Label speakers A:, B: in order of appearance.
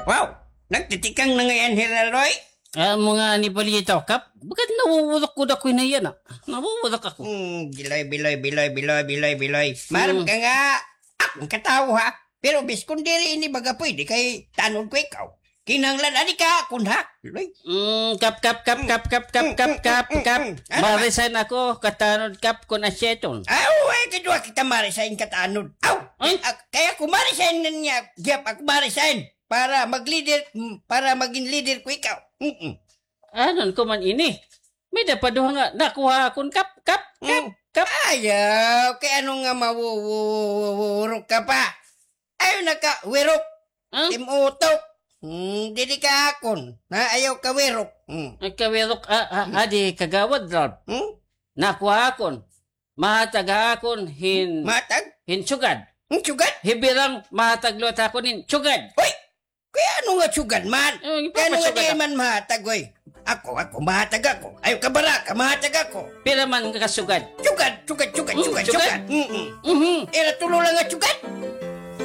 A: Wow! Nagtitikang na ngayon, Hiraloy?
B: Mga ni Balito, Kap, bakit nawuwulak ko na ko na yan, Nawuwulak ako.
A: Biloy. Maram ka nga, akong katao ha. Pero bis kung diri ini baga pwede kay tanong ko ikaw. Kinanglan, ani ka akon ha? Loy.
B: Kap. Marisan ako, katanod Kap ko na seton.
A: Ay, kadwa kita marisain katanod. Kaya ko marisain na niya. Giyap ako marisain. Para maging leader ko ikaw.
B: Anon ko man ini? May dapaduha nga, nakuha akong Kap.
A: Ayaw, kaya ano nga mawurok ka pa? Ayaw na ka, wirok. Timutok. Dili ka akon. Na ayaw ka wirok.
B: Kawirok, adi kagawad, Rob. Nakuha akon. Mahataga akon
A: Matag?
B: sugad.
A: Sugad?
B: Hibirang mahataglot akon sugad.
A: Uy! Kaya ano nga sugad man? Kaya ano nga
B: ipapasugad
A: di
B: ako.
A: man mahatag, oy? Ako, mahatag ako. Ayaw ka baraka, mahatag ako.
B: Pira man kasugad.
A: Sugad. Era tulo lang nga sugad.